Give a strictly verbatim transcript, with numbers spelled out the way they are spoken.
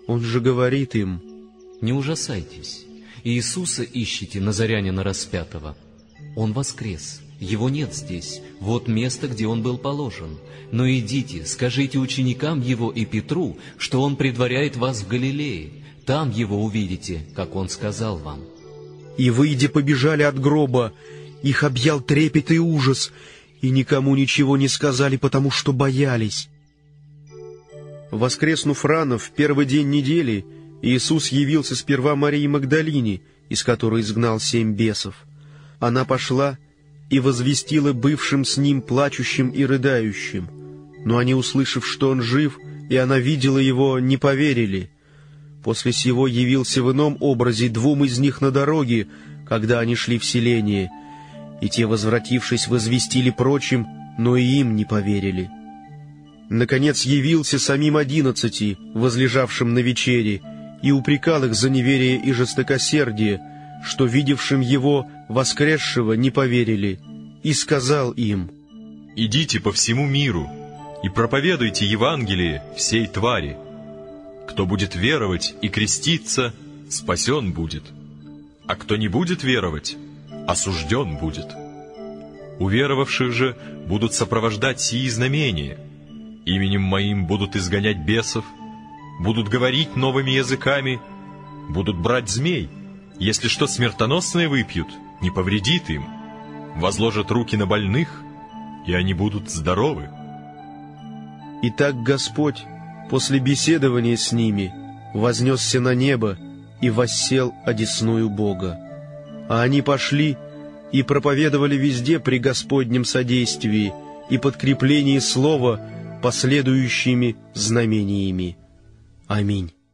Он же говорит им: «Не ужасайтесь, Иисуса ищите, назарянина распятого. Он воскрес, Его нет здесь, вот место, где Он был положен. Но идите, скажите ученикам Его и Петру, что Он предваряет вас в Галилее. Там Его увидите, как Он сказал вам». И, выйдя, побежали от гроба. Их объял трепет и ужас, и никому ничего не сказали, потому что боялись. Воскреснув рано, в первый день недели, Иисус явился сперва Марии Магдалине, из которой изгнал семь бесов. Она пошла и возвестила бывшим с ним плачущим и рыдающим. Но они, услышав, что он жив, и она видела его, не поверили. После сего явился в ином образе двум из них на дороге, когда они шли в селение, и те, возвратившись, возвестили прочим, но и им не поверили. Наконец явился самим одиннадцати, возлежавшим на вечере, и упрекал их за неверие и жестокосердие, что, видевшим его воскресшего, не поверили, и сказал им: «Идите по всему миру и проповедуйте Евангелие всей твари. Кто будет веровать и креститься, спасен будет, а кто не будет веровать, осужден будет. Уверовавших же будут сопровождать сии знамения. Именем Моим будут изгонять бесов, будут говорить новыми языками, будут брать змей. Если что смертоносное выпьют, не повредит им. Возложат руки на больных, и они будут здоровы». Итак, Господь после беседования с ними вознесся на небо и воссел одесную Бога. А они пошли и проповедовали везде при Господнем содействии и подкреплении слова последующими знамениями. Аминь.